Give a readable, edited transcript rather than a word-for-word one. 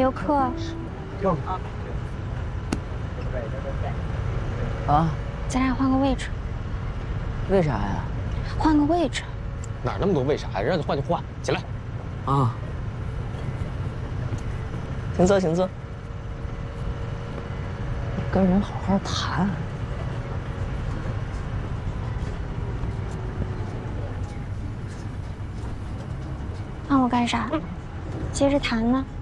有课。 啊， 咱俩换个位置。 为啥呀？ 换个位置。 哪那么多为啥呀？让你换就换，起来。 啊，请坐，请坐。跟人好好谈。 让我干啥？接着谈呢？